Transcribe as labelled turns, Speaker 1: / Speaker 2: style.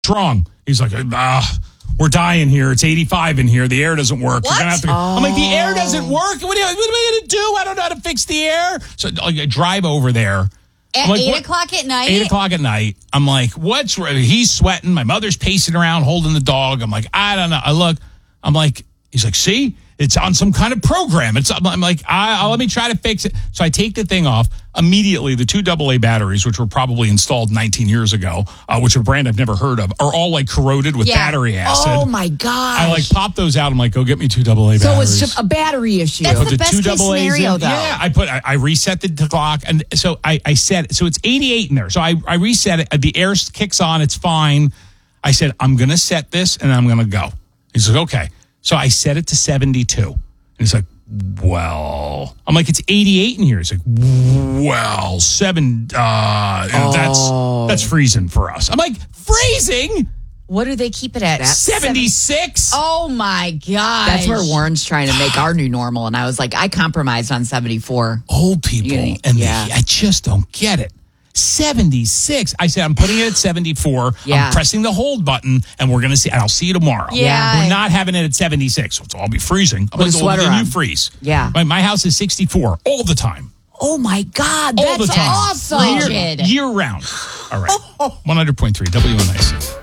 Speaker 1: wrong? He's like, we're dying here. It's 85 in here. The air doesn't work.
Speaker 2: What?
Speaker 1: We're gonna have to. I'm like, the air doesn't work. What are we going to do? I don't know how to fix the air. So I drive over there.
Speaker 2: At
Speaker 1: like,
Speaker 2: 8 o'clock at night?
Speaker 1: 8 o'clock at night. I'm like, what's wrong? He's sweating. My mother's pacing around holding the dog. I'm like, I don't know. I look. I'm like, he's like, see? It's on some kind of program. I'm like, let me try to fix it. So I take the thing off. Immediately, the 2 AA batteries, which were probably installed 19 years ago, which are a brand I've never heard of, are all like corroded with battery acid.
Speaker 3: Oh my gosh.
Speaker 1: I like pop those out. I'm like, go get me 2 AA batteries.
Speaker 3: So it's just a battery issue.
Speaker 2: That's the best case scenario, though.
Speaker 1: Yeah, I reset the clock, and so I set, so it's 88 in there. So I reset it. The air kicks on. It's fine. I said, I'm going to set this, and I'm going to go. He's like, okay. So I set it to 72. And he's like, well, I'm like, it's 88 in here. He's like, well, that's freezing for us. I'm like, freezing?
Speaker 2: What do they keep it at?
Speaker 1: 76?
Speaker 2: Oh my gosh.
Speaker 3: That's where Warren's trying to make our new normal. And I was like, I compromised on 74.
Speaker 1: Old people. I just don't get it. 76. I said, I'm putting it at 74.
Speaker 3: Yeah.
Speaker 1: I'm pressing the hold button, and we're going to see. And I'll see you tomorrow.
Speaker 2: Yeah.
Speaker 1: We're not having it at 76, so it's all be freezing. I'm
Speaker 3: Put a sweater
Speaker 1: then
Speaker 3: on.
Speaker 1: you freeze.
Speaker 3: Yeah.
Speaker 1: My house is 64 all the time.
Speaker 3: Oh my God.
Speaker 1: All the
Speaker 3: That's
Speaker 1: time.
Speaker 3: awesome.
Speaker 2: Frigid.
Speaker 1: Year round. All right. 100.3 WNIC.